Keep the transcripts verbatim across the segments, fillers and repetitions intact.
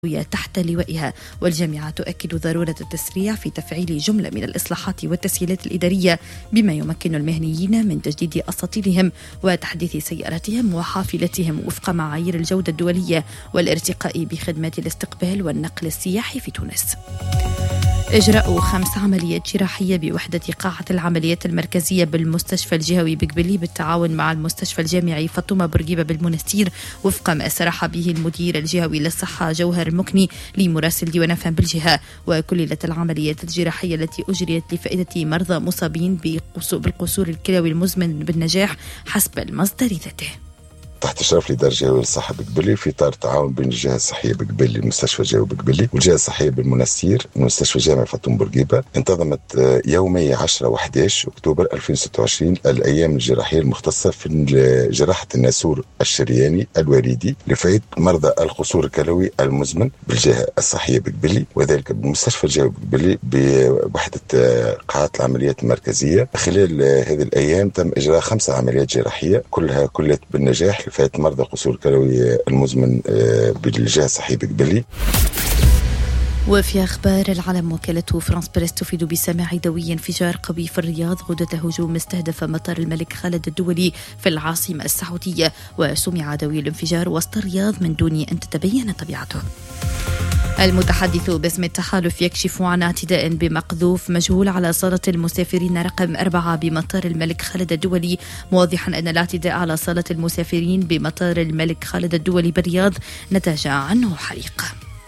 تحت لوائها، والجامعة تؤكد ضرورة التسريع في تفعيل جملة من الإصلاحات والتسهيلات الإدارية بما يمكن المهنيين من تجديد أساطيلهم وتحديث سياراتهم وحافلتهم وفق معايير الجودة الدولية والارتقاء بخدمات الاستقبال والنقل السياحي في تونس. إجراء خمس عمليات جراحية بوحدة قاعة العمليات المركزية بالمستشفى الجهوي بقبلي بالتعاون مع المستشفى الجامعي فاطمة بورقيبة بالمنستير وفق ما صرح به المدير الجهوي للصحة جوهر المكني لمراسل ديوان فام بالجهة. وكللت العمليات الجراحية التي أجريت لفائدة مرضى مصابين بالقصور الكلوي المزمن بالنجاح حسب المصدر ذاته. تحت إشراف الإدارة الجهوية للصحة بقبلي في إطار التعاون بين الجهة الصحية بقبلي المستشفى الجهوي بقبلي والجهة الصحية بالمنستير المستشفى الجامعي فاطمة بورقيبة، انتظمت يومي عشرة وأحد عشر أكتوبر ألفين وستة وعشرين الأيام الجراحية المختصة في جراحة الناسور الشرياني الوريدي لفائدة مرضى القصور الكلوي المزمن بالجهة الصحية بقبلي، وذلك بالمستشفى الجهوي بقبلي بوحدة قاعات العمليات المركزية. خلال هذه الأيام تم إجراء خمسة عمليات جراحية كلها كلت بالنجاح لفائدة مرضى قصور الكلوي المزمن بالجهة الصحية بقبلي. وفي أخبار العالم، وكالة فرانس بريس تفيد بسماع دوي انفجار قوي في الرياض غدة هجوم استهدف مطار الملك خالد الدولي في العاصمة السعودية، وسمع دوي الانفجار وسط الرياض من دون أن تتبين طبيعته. المتحدث باسم التحالف يكشف عن اعتداء بمقذوف مجهول على صالة المسافرين رقم أربعة بمطار الملك خالد الدولي، موضحا أن الاعتداء على صالة المسافرين بمطار الملك خالد الدولي بالرياض نتج عنه حريق.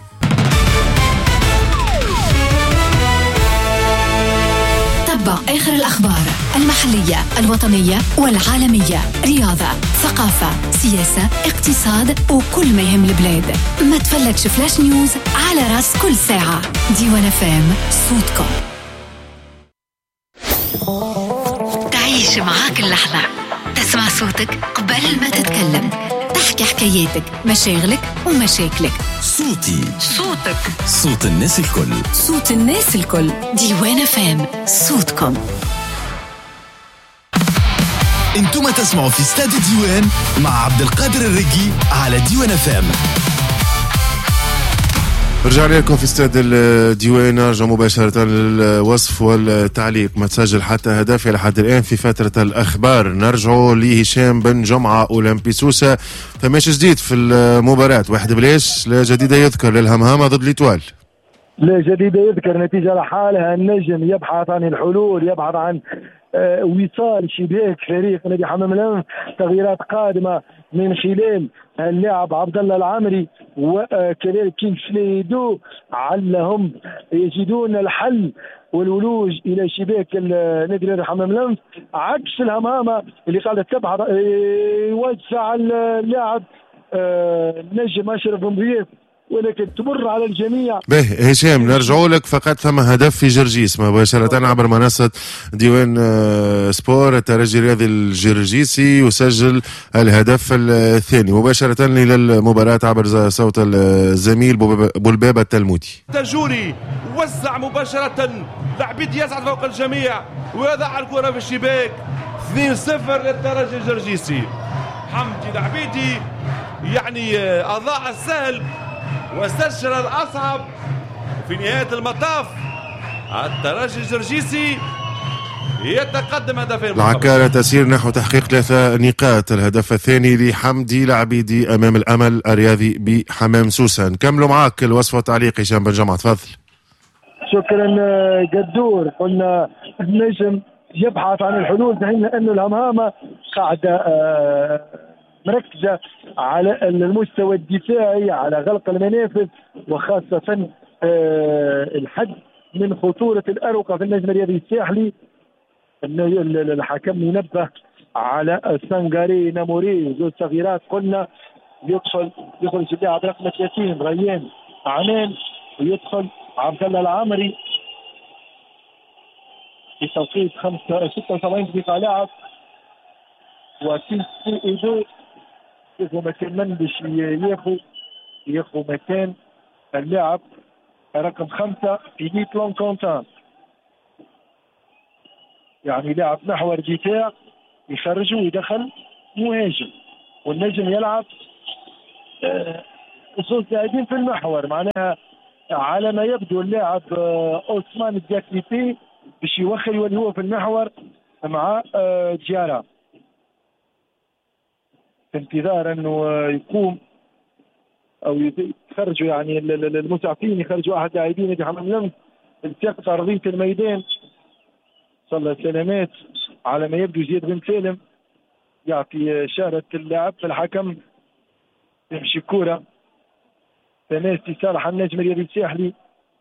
تتبع آخر الأخبار المحلية الوطنية والعالمية، رياضة، ثقافة، سياسة، اقتصاد وكل ما يهم البلاد. ما تفلتش فلاش نيوز على راس كل ساعة. ديوان فام، صوتكم. تعيش معاك اللحظة، تسمع صوتك قبل ما تتكلم، تحكي حكاياتك، مشاغلك ومشاكلك. صوتي، صوتك، صوت الناس الكل، صوت الناس الكل. ديوان فام، صوتكم. انتم تسمعوا في استاد ديوان مع عبد القادر الرقي على ديوان فام. رجعنا لكم في استاد الديوان، نرجع مباشرة للوصف والتعليق. ما تسجل حتى هدف لحد الآن في فترة الأخبار. نرجعوا لهشام بن جمعة أولمبي سوسة. فماش جديد في المباراة، واحد بلاش لا جديد يذكر للهمهمة ضد ليتوال. لا جديد يذكر، نتيجة لحالها. النجم يبحث عن الحلول، يبحث عن آه وصال شباك فريق نادي حمام الأنف. تغييرات قادمة من خلال اللاعب عبد الله العامري وكذلك كينغ سليدو، علهم يجدون الحل والولوج الى شباك نادي حمام الأنف، عكس الهمامه اللي قاعده تبحث يوسع اللاعب النجم اشرف بن ضياف، ولكن تمر على الجميع. به هشام، نرجعوا لك. فقط ثم هدف في جرجيس مباشرة عبر منصة ديوان سبور. الترجي الرياضي الجرجيسي يسجل الهدف الثاني مباشرة إلى المباراة عبر صوت الزميل بولبابة التلمودي. تجوري وزع مباشرة، لعبيد يسعد فوق الجميع ويضع الكرة في الشباك. اثنين صفر للترجي الجرجيسي. حمدي العبيدي يعني أضاع السهل واستشعر الأصعب. في نهاية المطاف الترجي الجرجيسي يتقدم هدفين. العكارة تسير نحو تحقيق ثلاثة نقاط. الهدف الثاني لحمدي العبيدي أمام الأمل الرياضي بحمام سوسة. نكملوا معاك الوصف والتعليق هشام بن جمعة، تفضل. شكرا قدور. قلنا النجم يبحث عن الحلول، دعينا أنه الهمامة قاعدة آه مركزة على المستوى الدفاعي، على غلق المنافذ، وخاصة أه الحد من خطورة الأروقة في النجم الرياضي الساحلي. الحكم ينبه على سانغاري ناموري، ذو التغييرات. قلنا يدخل يخرج اللاعب رقم ثلاثين ريان عنان، ويدخل عبد الله العامري في توقيت ستة وسبعين دقيقة لعب. وكينغ سليدو ياخذ مكان من باش ياخذ ياخذ مكان اللاعب رقم خمسة فيليب لونكونتان، يعني لاعب محور دفاع يخرجه ويدخل مهاجم. والنجم يلعب وصول لاعبين في المحور. معناها على ما يبدو اللاعب اوسمان الدياكيتي باش يوخر يولي هو في المحور مع جيارا في انتظار انه يقوم او يخرجوا يعني المساعفين يخرجوا احد لاعبين نادي حمام لمس التقط ارضيه الميدان. صلى سلامات على ما يبدو زياد بن سالم يعطي اشاره اللاعب الحكم تمشي كوره تماسي صالح النجم الرياضي الساحلي.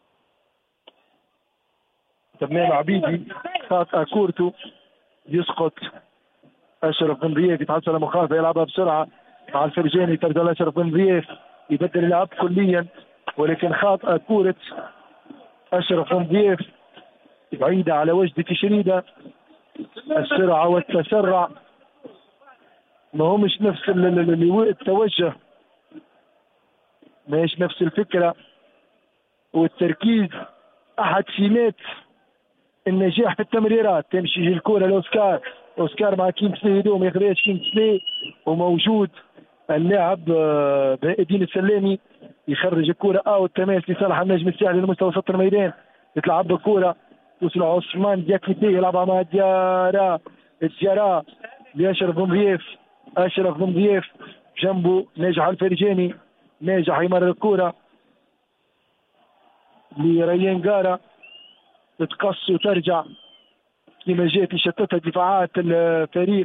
تمام عبيدي خاطئ كورته يسقط. اشرف بن ضياف يتحصل مخالفه يلعبها بسرعه مع الفرجاني تبدل اشرف بن ضياف يبدل اللعب كليا ولكن خاطئ كوره اشرف بن ضياف بعيده على وجد كشريده. السرعه والتسرع ما هو مش نفس التوجه ماهيش نفس الفكره والتركيز احد سمات النجاح في التمريرات. تمشي الكره لاوسكار اوسكار مع كينغسلي يدو ما يخرجش كينغسلي وموجود اللاعب الدين السلامي يخرج الكره اوت تماس لصالح النجم الساحلي لمستوى وسط الميدان. يتلعب بالكره توصل عثمان دياكيتي يلعبها مع ديارا الديارا لاشرف بن ضياف. اشرف بن ضياف جنبه ناجح الفرجاني ناجح يمرر الكره لريان قارة تتقص وترجع كما جات يشتتها دفاعات الفريق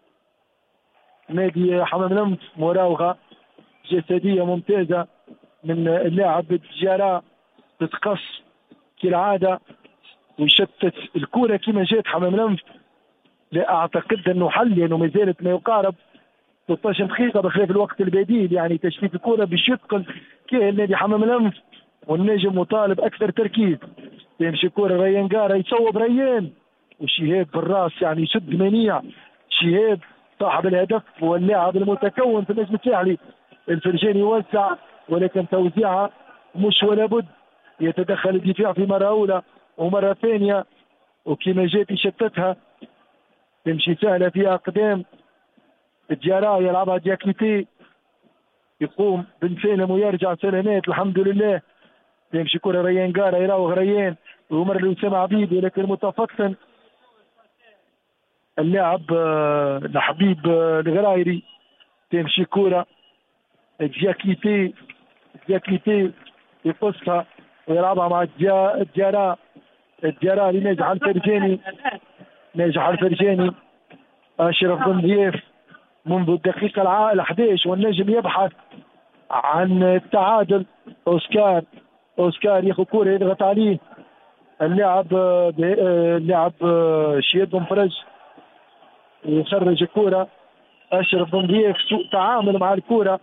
نادي حمام لمس. مراوغه جسديه ممتازه من اللاعب الجارة تتقص كالعاده ويشتت الكره كما جات حمام لمس. لا اعتقد انه حل لانه ما زالت ما يقارب ستة عشر دقيقه بخلاف الوقت البديل يعني تشتيت الكره باش يثقل كاهل نادي حمام لمس والنجم مطالب اكثر تركيز. يمشي كوره ريان قارة يصوب ريان وشهاب بالراس يعني يشد منيع. شهاب صاحب الهدف واللاعب المتكون في النجم الساحلي. الفرجاني يوزع ولكن توزيعها مش ولا بد يتدخل الدفاع في مره اولى ومره ثانيه وكما جات يشتتها تمشي سهله في اقدام الجراء يلعبها دياكيتي يقوم بن سالم ويرجع سلامات الحمد لله. يمشي كرة ريان قارة يراوغ ريان ومر لأسامة عبيد ولكن متفطن اللاعب الحبيب الغرايري. تمشي كرة دياكيتي دياكيتي يقصها ويلعبها مع الجراء الجراء لناجح الفرجاني ناجح الفرجاني. أشرف بن ضياف منذ الدقيقة الأحد عشر والنجم يبحث عن التعادل. أوسكار أوسكار ياخذ كورة يضغط عليه اللاعب اللاعب شهاب بن فرج يخرج الكورة. أشرف بن ضياف سوء تعامل مع الكورة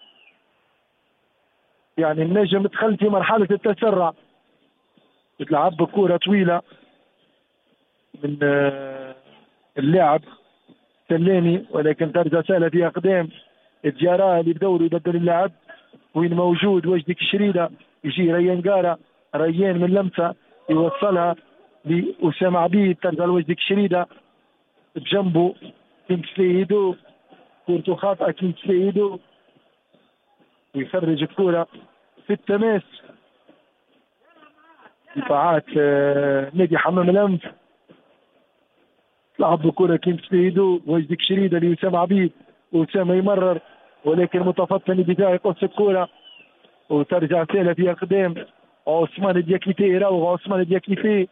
يعني النجم دخل في مرحلة التسرع يتلعب بكورة طويلة من اللاعب سلاني ولكن ترجع سهلة في أقدام الجراء اللي بدور يبدل اللاعب وين موجود وجدي كشريدة. يجي ريان قارة ريان من لمسة يوصلها لأسامة عبيد ترجع لوجدي كشريدة بجنبه كينغسلي يدو كورته خاطئة كينغسلي يدو ويخرج الكورة في التماس. دفاعات نادي حمام لمس لعب بكرة كينغسلي يدو وجدي كشريدة لأسامة عبيد وأسامة يمرر ولكن متفطن الدفاع يقص الكورة وترجع سهلة في أقدام عثمان الدياكيتي يراوغ عثمان الدياكيتي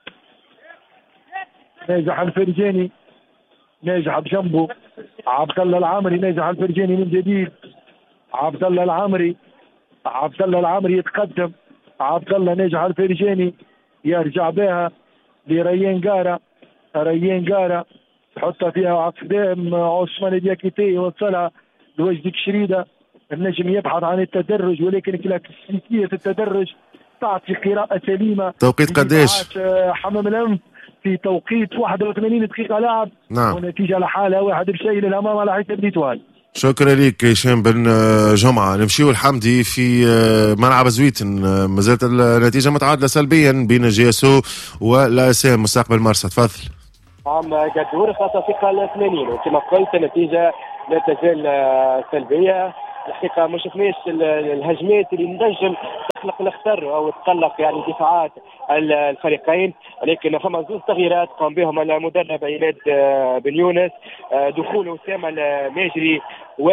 ناجح الفرجاني ناجح بجنبه عبد الله العامري ناجح الفرجاني من جديد. عبد الله العامري عبد الله العامري يتقدم عبد الله ناجح الفرجاني يرجع بها لريان قارة ريان قارة تحطها فيها عقدام عثمان الدياكيتي يوصلها لوجدي كشريدة. النجم يبحث عن التدرج ولكن كلاسيكية التدرج تعطي قراءة سليمة. توقيت قديش؟ حمام لمس في توقيت واحد وثمانين دقيقة لعب. نعم. ونتيجة لحالة واحد بشيء للأمام على حساب ليتوال. شكرا لك هشام بن جمعة. نمشيو الحمدي في ملعب زويتن ما زالت النتيجة متعادلة سلبيا بين جياسو والأسام مستقبل مرسى. تفضل. عم قدور خاصة في الثمانين وكما قلت النتيجة لا تزال سلبية الحقيقه ما شفناش الهجمات اللي نجم تخلق الخطر او تقلق يعني دفاعات الفريقين، ولكن فما زوج تغييرات قام بهم المدرب عماد بن يونس، دخول اسامه الماجري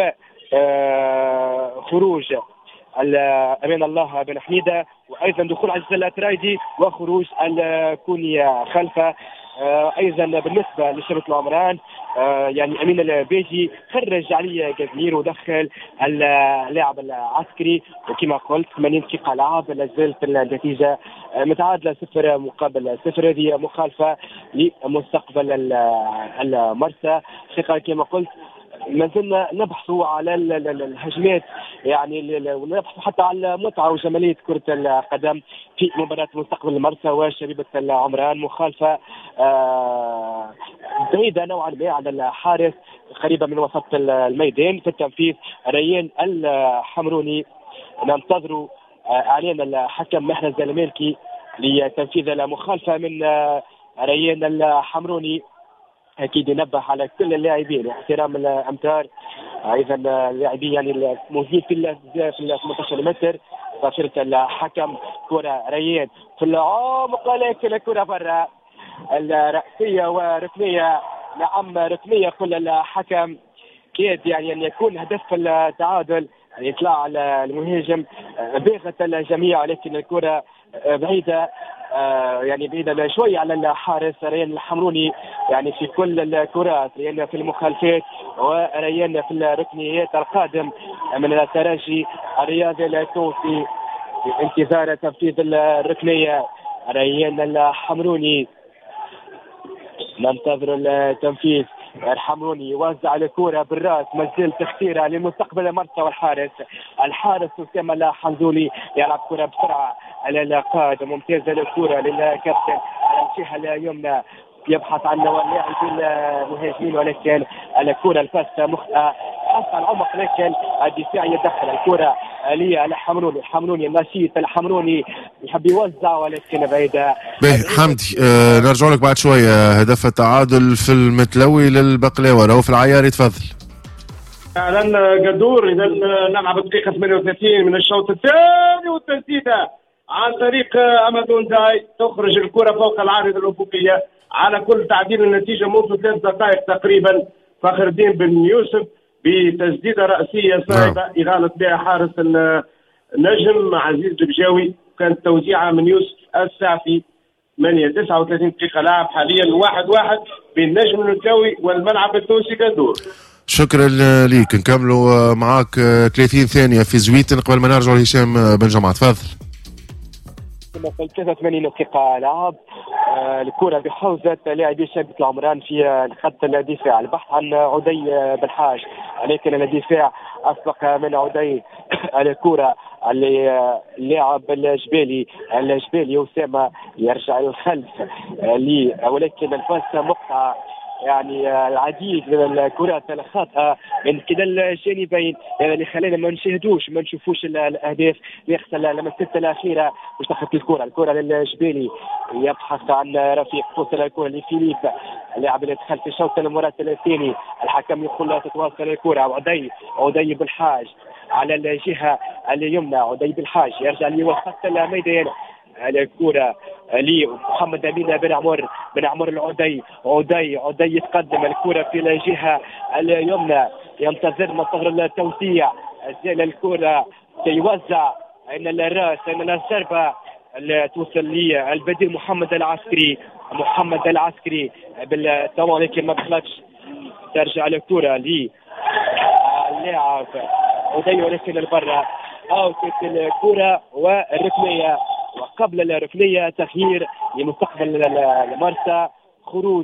وخروج امان الله بن حميده، وايضا دخول عزيز الاترايدي وخروج الكونيا خلفه. ايضا بالنسبه لشبكه العمران يعني امين البيجي خرج علي جزمير ودخل اللاعب العسكري، وكما قلت ثمانين دقيقه لعب لا زالت النتيجه متعادله صفر مقابل صفر. هذه مخالفه لمستقبل المرسى. كما قلت ما زلنا نبحثوا على الهجمات يعني ونبحثوا حتى على متعه وجماليه كره القدم في مباراه مستقبل المرسى وشبيبه العمران. مخالفه بعيده نوعا ما عن الحارس قريبه من وسط الميدان. في التنفيذ ريان الحمروني، ننتظروا اعلان الحكم محرز المالكي لتنفيذ المخالفه من ريان الحمروني. اكيد ينبه على كل اللاعبين احترام الامتار، ايضا اللاعبين يعني الموجودين في في ثمانية عشر متر. صافره الحكم كره ريان في العمق، لكن الكره برا الرأسيه وركنيه. نعم ركنيه كل الحكم كاد يعني ان يكون هدف التعادل، يعني يطلع على المهاجم باغت الجميع، لكن الكره بعيده آه يعني بعيدة شوية على الحارس ريان الحمروني يعني في كل الكرات، ريان في المخالفات وريان في الركنيات. القادم من الترجي الرياضي التونسي في انتظار تنفيذ الركنية. ريان الحمروني ننتظر التنفيذ. الحمروني يوزع الكرة بالراس، مازال تخسيرها لمستقبل المرسى والحارس. الحارس أسامة الحنزولي يلعب كرة بسرعة على القائد، ممتازة الكرة للكابتن على الجهة اليمنى، يبحث عن اللاعبين المهاجمين، ولكن الكرة الفاسدة مخطئة حتى العمق، لكن الدفاع يدخل الكرة لي الحمروني. الحمروني النشيط الحمروني يحب يوزع ولكن بعيدة. حمدي آه نرجع لك بعد شوية. هدف التعادل في المتلوي للبقلاوة لو في العياري، تفضل. فعلا قدور اذا نلعب الدقيقة ثمانية وثلاثين من الشوط الثاني، والتسديدة عن طريق امادون داي تخرج الكرة فوق العارضة الأفقية. على كل تعديل النتيجة منذ ثلاث دقائق تقريبا فخر الدين بن يوسف بتسديدة رأسية صعبة إغالة بها حارس النجم عزيز البجاوي، كانت توزيعة من يوسف السعفي. ثمانية تسعة وثلاثين دقيقة لعب حاليا واحد واحد بين النجم المتلوي والملعب التونسي كندور. شكرا ليك. نكملوا معاك ثلاثين ثانية في زويتن قبل ما نرجع لهشام بن جمعة، تفضل. كما قلت ثلاثة وثمانين دقيقة لعب. آه الكرة بحوزة لاعبي شبكة العمران في خط الدفاع، البحث عن عدي بالحاج، لكن الدفاع أسبق من عدي الكرة اللاعب الجبالي الجبالي أسامة يرجع للخلف لي، ولكن الفاس مقطع يعني العديد من الكرات الخاطئه من كلا الجانبين، يعني اللي خلينا ما نشاهدوش ما نشوفوش الاهداف اللي يحصل لما الست الاخيره باش دخلت الكره الكره للجبالي، يبحث عن رفيق توصل الكره لفيليب اللاعب اللي دخل في الشوط المرتب الثاني. الحكم يقول لا تتواصل الكره. عدي عدي بالحاج على الجهه اليمنى، عدي بالحاج يرجع لوسط الميدان. الكرة لمحمد أمين بن عمر بن عمر العدي عدي عدي يتقدم الكرة في الجهة اليمنى، ينتظر منتظر التوزيع، زال الكرة يوزع أن الراس أن الضربة توصل لي البديل محمد العسكري محمد العسكري بالتمام، لكن ما دخلتش. ترجع الكرة للاعب عدي ولكن البرة أو الكرة والركنية، وقبل الركنية تغيير لمستقبل المرسى، خروج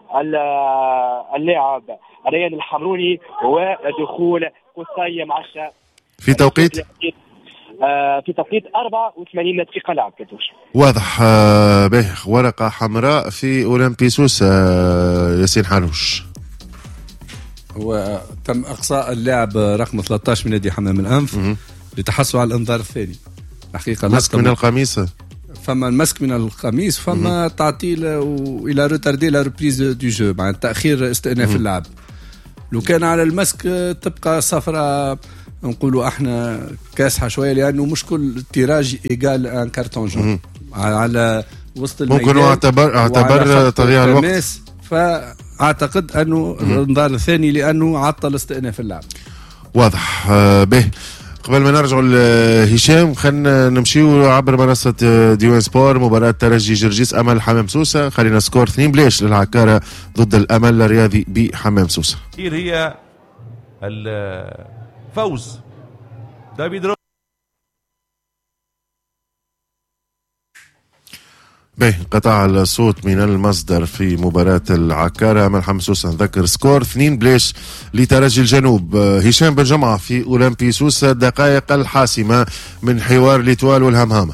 اللاعب ريان الحمروني ودخول قصي معشة في توقيت آه في توقيت أربعة وثمانين دقيقة لعب. كتوش واضح. آه به ورقة حمراء في أولمبي سوسة. آه ياسين حانوش هو تم إقصاء اللاعب رقم ثلاثة عشر من نادي حمام الأنف لتحصل على الانذار الثاني. حقيقة مسك من القميص، فما المسك من القميص، فما تعطيل الى روتاردي لا ريبريز دو جو مع تاخير استئناف اللعب. لو كان على المسك تبقى صفرة نقولوا احنا كاسحه شويه لانه مش كل تيراج ايجال ان كارتون جون على وسط الميدان ممكن اعتبر اعتبر تضييع الوقت. فاعتقد انه الانذار الثاني لانه عطل استئناف اللعب. واضح. به قبل ما نرجع لهشام خلينا نمشيو عبر منصة ديوان سبور. مباراة ترجي جرجيس أمل حمام سوسة. خلينا سكور اثنين بلاش للعكارة ضد الأمل الرياضي بحمام سوسة. هي الفوز دافيد رو. به قطع الصوت من المصدر في مباراة العكارة أمل حمام سوسة. نذكر سكور اثنين بلاش لترجي الجنوب. هشام بن جمعة في أولمبي سوسة. الدقائق الحاسمة من حوار ليتوال والهمهامة.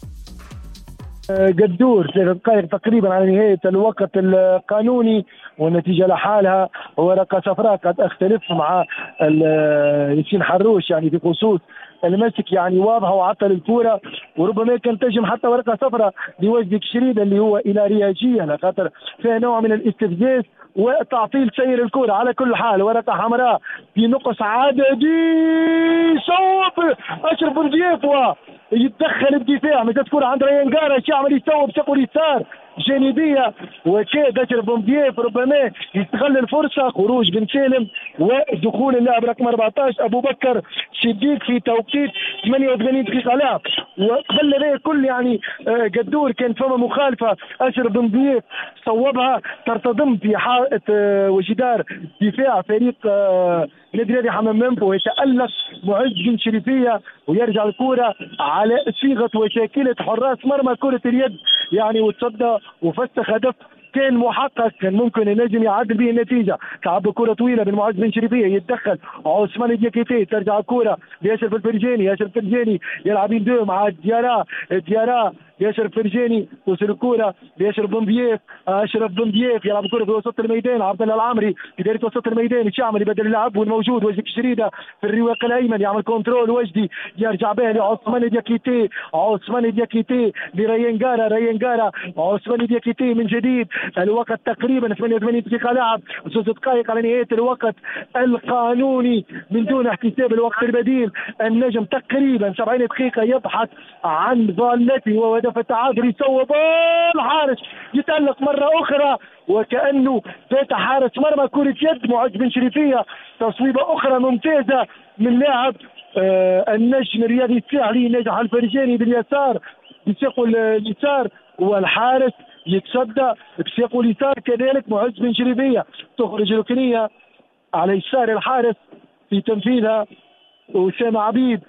قدور ثلاث دقائق تقريبا على نهاية الوقت القانوني والنتيجة لحالها. ورقة صفراء قد اختلف مع ياسين حروش يعني في خصوص المسك يعني واضحه وعطل الكوره، وربما كان تجم حتى ورقه صفراء لوجدي كشريده اللي هو الى رياجيه لخاطر فيها نوع من الاستفزاز وتعطيل سير الكوره. على كل حال ورقه حمراء في نقص عددي. صوب اشرف بن ضياف يتدخل الدفاع مشات كوره عند ريان جارة يعمل يصوب شقه اليسار جانبيه وكاد اشرف بن ضياف ربما يستغل الفرصه. خروج بن سالم ودخول اللاعب رقم أربعة عشر ابو بكر صديق في توقيت ثمانية وثمانين دقيقه لعب. وقبل ذلك الكل يعني قدور كان فما مخالفه اشرف بن ضياف صوبها ترتضم في حائط وجدار دفاع فريق نادي نادي حمام منبو ويتألق معز بن شريفيه ويرجع الكوره على صيغه وشاكله حراس مرمى كره اليد يعني وتصدى وفسخ هدف كان محقق كان ممكن النجم يعدل به النتيجه. تعب كره طويله من معز بن شريفيه يتدخل عثمان دياكيتي ترجع الكوره لاشرف الفرجاني. ياسر الفرجاني يلعبين دو مع ديارا ديارا ياسر الفرجاني توصل الكوره لاشرف بن ضياف. اشرف بن ضياف يلعب الكوره في وسط الميدان. عبد الله العمري في دايره وسط الميدان يعمل يبدل اللاعب والموجود وجدي كشريده في الرواق الايمن يعمل كنترول وجدي يرجع به لعثمان دياكيتي. عثمان دياكيتي لريان جارة ريان جارة عثمان دياكيتي من جديد. الوقت تقريبا ثمانية وثمانين دقيقه لعب ست دقائق على نهايه الوقت القانوني من دون احتساب الوقت البديل. النجم تقريبا سبعين دقيقه يبحث عن ضالته وهدف التعادل. يصوب الحارس يتألق مره اخرى وكانه فات حارس مرمى كره يد معز بن شريفيه. تصويبه اخرى ممتازه من لاعب آه النجم الرياضي الساحلي نجح الفرجاني باليسار بساقه اليسار والحارس يتصدى بساقه اليسار كذلك معز بن شريفيه. تخرج الركنيه على يسار الحارس في تنفيذها أسامة عبيد.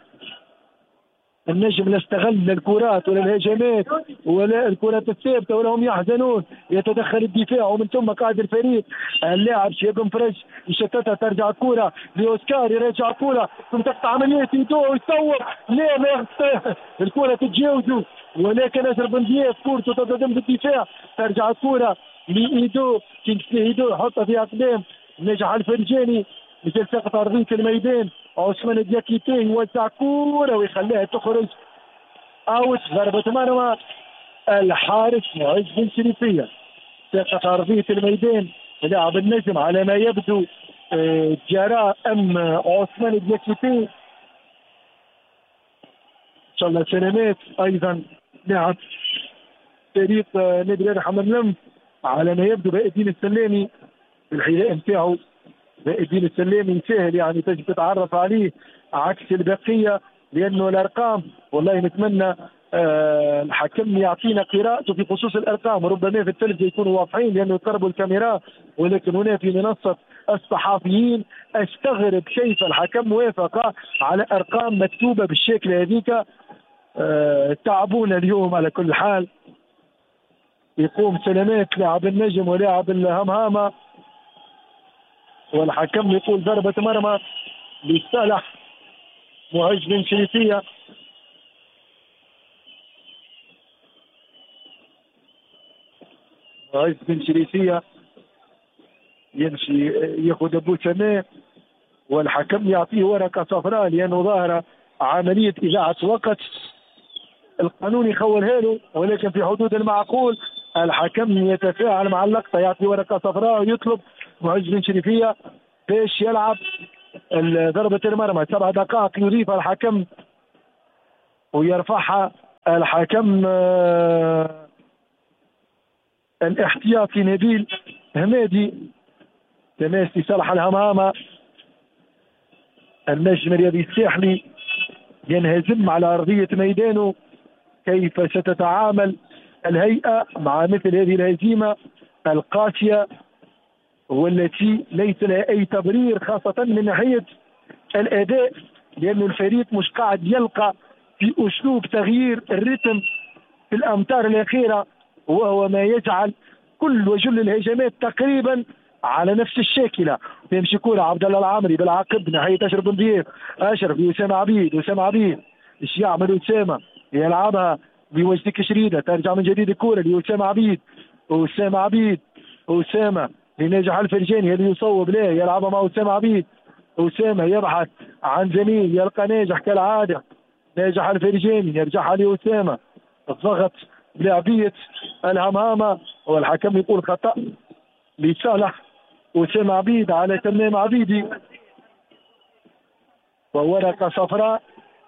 النجم لا استغل الكرات ولا الهجمات ولا الكرات الثابته ولا هم يحزنون. يتدخل الدفاع ومن ثم قائد الفريق اللاعب شيب فرج يشتتها ترجع الكره لاوسكار يرجع الكره ثم تقطع عمليه يدو ويصور لا ما الكره تتجاوزه ولكن اشرف بن ضياف كورته تتقدم بالدفاع ترجع الكره لايدو كينغسلي ايدو يحطها في اقدام نجح الفرجاني مثل سقط ارضيه الميدان. عثمان دياكيتي يوزع كوره ويخليها تخرج اوت. ضربه مرمى الحارس معز بن شريفيه. سقط ارضيه الميدان لاعب النجم على ما يبدو جراء ام عثمان دياكيتي ان شاء الله سلامات. ايضا لاعب فريق نادي نادي حمام لم على ما يبدو باقي الدين السلامي الحذاء نتاعو. باقي الدين السلامي سهل يعني تجي تتعرف عليه عكس البقيه لانه الارقام والله نتمنى آه الحكم يعطينا قراءته في خصوص الارقام. ربما في التلفزيون يكونوا واضحين لانه يقربوا الكاميرا ولكن هنا في منصه الصحافيين استغرب كيف الحكم وافق على ارقام مكتوبه بالشكل هذيك. آه تعبونا اليوم على كل حال. يقوم سلامات لاعب النجم ولاعب الهمهامه والحكم يقول ضربة مرمى لصالح معز بن شريفية. معز بن شريفية يمشي ياخذ ابو سماء والحكم يعطيه ورقة صفراء لأنه ظاهرة عملية إذاعة وقت. القانون يخولها له ولكن في حدود المعقول. الحكم يتفاعل مع اللقطة يعطي ورقة صفراء ويطلب معز بن شريفية باش يلعب ضربة المرمى. سبع دقائق يضيفها الحكم ويرفعها الحكم آه الاحتياطي نبيل همادي. تماس لصالح الهمامة. النجم الرياضي الساحلي ينهزم على أرضية ميدانه. كيف ستتعامل الهيئة مع مثل هذه الهزيمة القاسية والتي ليس لها أي تبرير، خاصة من ناحية الأداء، لأن الفريق مش قاعد يلقى في أسلوب تغيير الرتم في الأمتار الأخيرة، وهو ما يجعل كل وجل الهجمات تقريبا على نفس الشاكلة. يمشي كورة عبد الله العامري بالعقب ناحية أشرف بن ضياف. أشرف لأسامة عبيد. أسامة عبيد ايش يعمل أسامة؟ يلعبها بوجدي كشريدة. ترجع من جديد الكورة لأسامة عبيد. أسامة عبيد. أسامة لناجح الفرجاني اللي يصوب له، يلعبها مع أسامة عبيد. أسامة يبحث عن زميل، يلقى ناجح كالعادة. ناجح الفرجاني يرجعها لأسامة. الضغط بلاعبية الهمامة والحكم يقول خطأ لصالح أسامة عبيد على تمام عبيدي، وورقة صفراء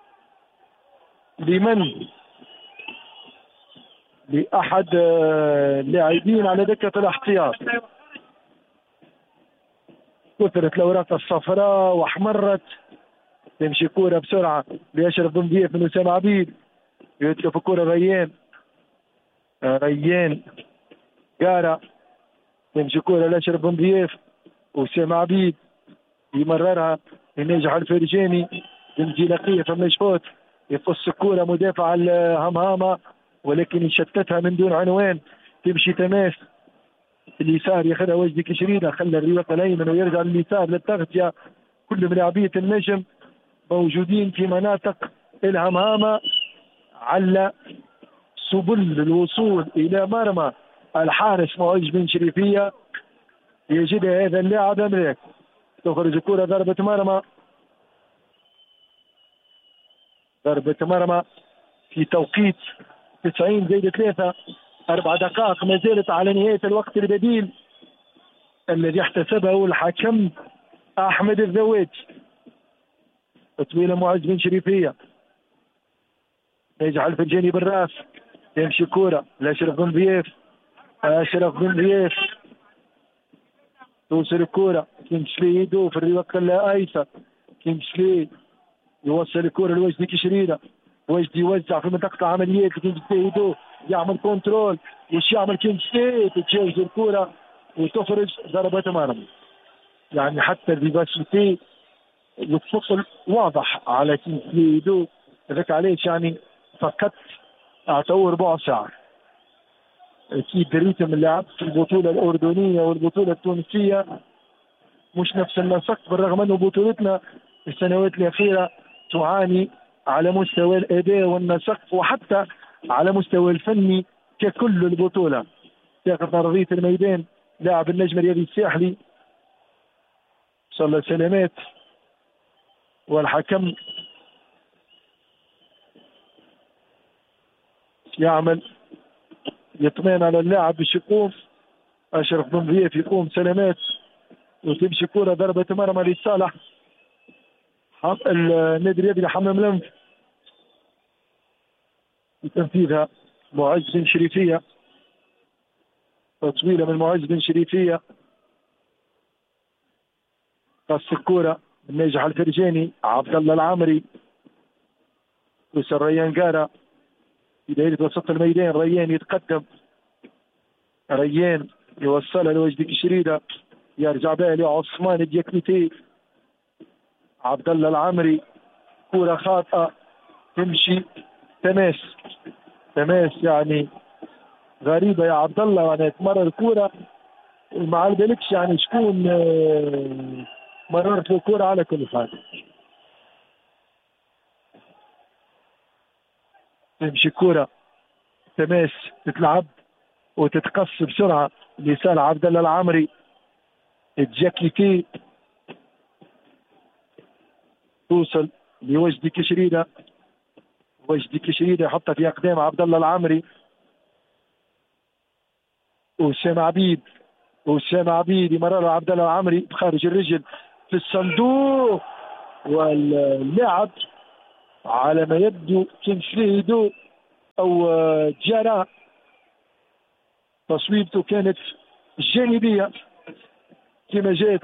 لمن؟ لأحد اللاعبين على دكة الاحتياط. كثرت الأوراق الصفراء واحمرت. تمشي كورة بسرعة لأشرف بن ضياف من أسامة عبيد. يتلف كورة ريان. ريان جارة. تمشي كورة لأشرف بن ضياف. أسامة عبيد يمررها لناجح الفرجاني. بانزلاقية فما يشفوت. يقص الكورة مدافع الهمهامة ولكن يشتتها من دون عنوان. تمشي تماس في اليسار ياخذها وجدي كشريدة. خلى الرياضة الأيمن ويرجع لليسار للتغطية. كل من لاعبية النجم موجودين في مناطق الهمهامة على سبل الوصول إلى مرمى الحارس معز بن شريفية. يجد هذا اللاعب أمريك. تخرج الكرة ضربة مرمى. ضربة مرمى في توقيت تسعين زائد ثلاثة. أربع دقائق ما زالت على نهاية الوقت البديل الذي احتسبه الحكم أحمد الذوات. طويلة معز بن شريفية. ناجح الفرجاني بالراس. يمشي كورة لأشرف بن ضياف. أشرف بن ضياف توصل الكورة. كيمشلي يدو في الرياضة الأيسر. كيمشلي يوصل الكورة لوجدي كشريدة. وجدي يوزع في منطقة العمليات. كيمشلي يدو يعمل كنترول. وش يعمل كيمشلي؟ تتجاوز الكورة وتخرج ضربة مرمى. يعني حتى الفيفاسيتي والثقل واضح على كيمشلي يدو. ذاك علاش يعني فقط اعطوه ربع ساعة. اكيد الريتم اللي لعب في البطولة الأردنية والبطولة التونسية مش نفس النسق، بالرغم انه بطولتنا في السنوات الأخيرة تعاني على مستوى الأداء والنسق وحتى على مستوى الفني ككل البطولة. تاخذ أرضية الميدان لاعب النجم الرياضي الساحلي صلى الله سلامات، والحكم يعمل يطمئن على اللاعب باش يقوم. أشرف بن ضياف يقوم سلامات وتمشي كرة ضربة مرمى لصالح النادي الرياضي لحمام لنف. تنفيذها معز بن شريفية. طويلة من معز بن شريفية. قص الكرة الناجح الفرجاني. عبد الله العامري وصل ريان جارة في دائرة وسط الميدان. ريان يتقدم. ريان يوصلها لوجدي كشريدة. يرجع بها لعثمان دياكنيتي. عبد الله العامري كرة خاطئة تمشي تماس. تماس يعني غريبة يا عبد الله، يعني تمرر الكرة وما على بالكش يعني شكون مررت الكرة. على كل حال تمشي كرة تماس تتلعب وتتقص بسرعة لصالح عبد الله العامري. الجاكيتي توصل لوجدي كشريدة. وجدي كشريدة يحطها في أقدام عبد الله العامري. وسام عبيد. وسام عبيد يمرر عبد الله العامري بخارج الرجل في الصندوق، واللاعب على ما يبدو كان شريدو او جرى تصويبته كانت جانبيه كما جات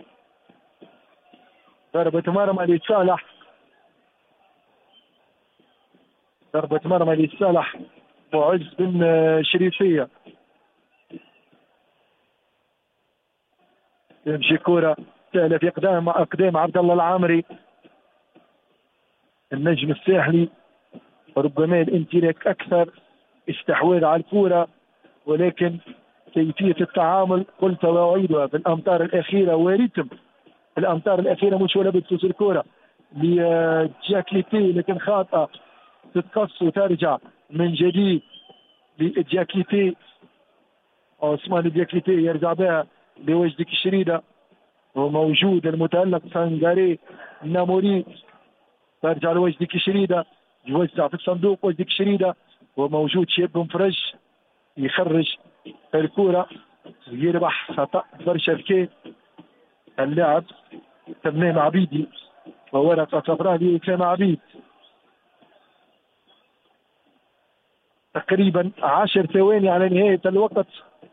ضربة مرمى لصالح ضربة مرمى لصالح معز بن شريفية. تمشي كرة سهلة في اقدام اقدام عبد الله العامري النجم الساحلي، ربما الامتلاك اكثر، استحواذ على الكرة، ولكن كيفية التعامل قلت واعيدها في الامتار الاخيرة وريتم الامتار الاخيرة مش ولا بتوصل الكرة لجاكليتي لكن خاطئة، تتقص وترجع من جديد لجاكليتي عثمان جاكليتي يرجع بها لوجدك الشريدة وموجود المتألق سانغاري ناموري، ترجع لوجدك الشريدة يوزع في الصندوق وجدك الشريدة وموجود شيب مفرج يخرج الكرة ويربح خطأ برشا بكي اللاعب تمام عبيدي وورقة صفراء لإسلام عبيد. تقريبا عشر ثواني على نهاية الوقت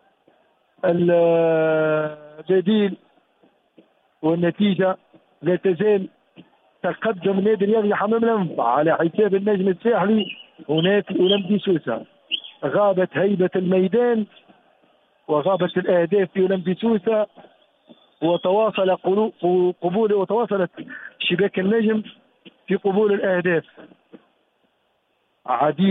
البديل والنتيجة لا تزال تقدم نادي الرياضي حمام الأنفع على حساب النجم الساحلي ونادي أولمبي سوسة. غابت هيبة الميدان وغابت الأهداف في أولمبي سوسة وتواصل قبول وتواصلت شباك النجم في قبول الأهداف. عديد